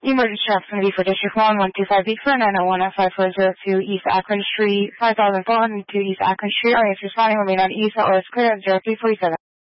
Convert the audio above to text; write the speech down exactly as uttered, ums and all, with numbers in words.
Emergency opportunity for District one, one two five Beekford, nine oh one F five four zero two East Akron Street, five thousand four hundred two East Akron Street. Are you responding? Remain on East or it's clear at zero three four seven.